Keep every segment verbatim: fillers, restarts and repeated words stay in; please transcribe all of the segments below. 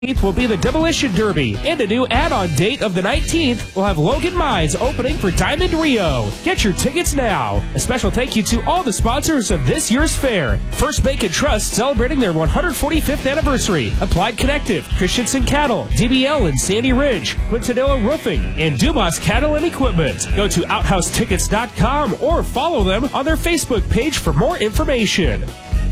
will be the Demolition Derby, and a new add-on date of the nineteenth will have Logan Mines opening for Diamond Rio. Get your tickets now. A special thank you to all the sponsors of this year's fair. First Bank and Trust celebrating their one hundred forty-fifth anniversary. Applied Connective, Christensen Cattle, D B L and Sandy Ridge, Quintanilla Roofing, and Dumas Cattle and Equipment. Go to outhouse tickets dot com or follow them on their Facebook page for more information.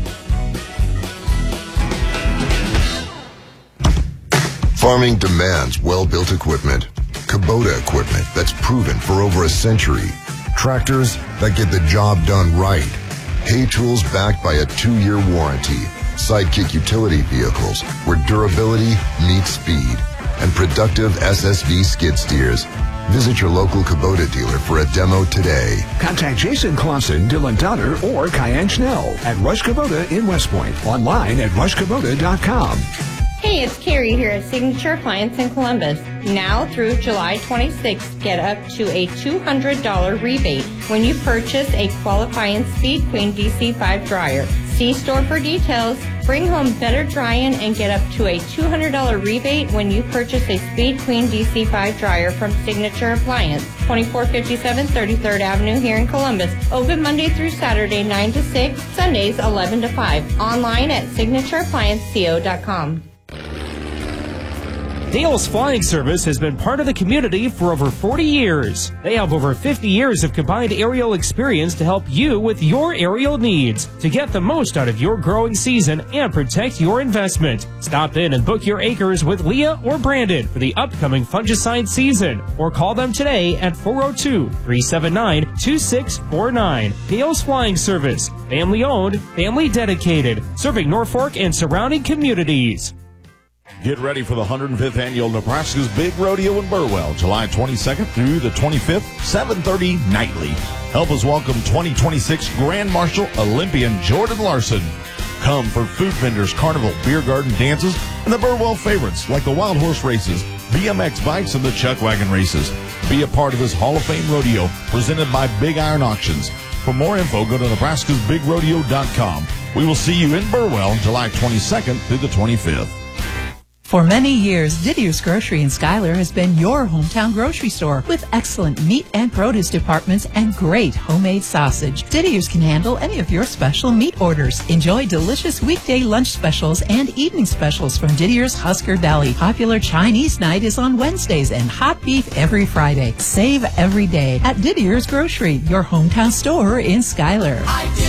Farming demands well-built equipment. Kubota equipment that's proven for over a century. Tractors that get the job done right. Hay tools backed by a two-year warranty. Sidekick utility vehicles where durability meets speed. And productive S S V skid steers. Visit your local Kubota dealer for a demo today. Contact Jason Clausen, Dylan Donner, or Kyan Schnell at Rush Kubota in West Point. Online at rush kubota dot com. Hey, it's Carrie here at Signature Appliance in Columbus. Now through July twenty-sixth, get up to a two hundred dollars rebate when you purchase a qualifying Speed Queen D C five dryer. See store for details. Bring home better drying and get up to a two hundred dollars rebate when you purchase a Speed Queen D C five dryer from Signature Appliance, twenty-four fifty-seven thirty-third Avenue here in Columbus. Open Monday through Saturday, nine to six, Sundays, eleven to five. Online at signature appliance co dot com. Dale's Flying Service has been part of the community for over forty years. They have over fifty years of combined aerial experience to help you with your aerial needs to get the most out of your growing season and protect your investment. Stop in and book your acres with Leah or Brandon for the upcoming fungicide season, or call them today at four oh two, three seven nine, two six four nine. Dale's Flying Service, family owned, family dedicated, serving Norfolk and surrounding communities. Get ready for the one hundred fifth Annual Nebraska's Big Rodeo in Burwell, July twenty-second through the twenty-fifth, seven thirty nightly. Help us welcome twenty twenty-six Grand Marshal Olympian Jordan Larson. Come for food vendors, carnival, beer garden dances, and the Burwell favorites like the Wild Horse races, B M X bikes, and the Chuck Wagon races. Be a part of this Hall of Fame rodeo presented by Big Iron Auctions. For more info, go to nebraskas big rodeo dot com. We will see you in Burwell July twenty-second through the twenty-fifth. For many years, Didier's Grocery in Schuyler has been your hometown grocery store with excellent meat and produce departments and great homemade sausage. Didier's can handle any of your special meat orders. Enjoy delicious weekday lunch specials and evening specials from Didier's Husker Deli. Popular Chinese night is on Wednesdays and hot beef every Friday. Save every day at Didier's Grocery, your hometown store in Schuyler.